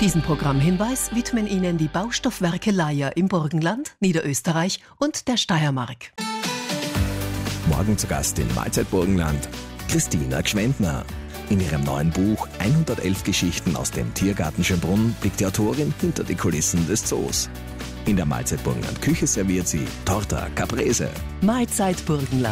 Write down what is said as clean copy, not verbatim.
Diesen Programmhinweis widmen Ihnen die Baustoffwerke Leier im Burgenland, Niederösterreich und der Steiermark. Morgen zu Gast in Mahlzeit Burgenland Christina Gschwendner. In ihrem neuen Buch 111 Geschichten aus dem Tiergarten Schönbrunn blickt die Autorin hinter die Kulissen des Zoos. In der Mahlzeit Burgenland Küche serviert sie Torta Caprese. Mahlzeit Burgenland.